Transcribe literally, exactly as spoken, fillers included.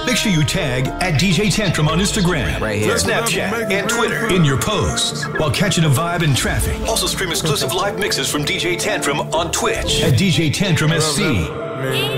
Make sure you tag at D J Tantrum on Instagram, right here, Snapchat, and Twitter in your posts while catching a vibe in traffic. Also stream exclusive live mixes from D J Tantrum on Twitch at D J Tantrum S C.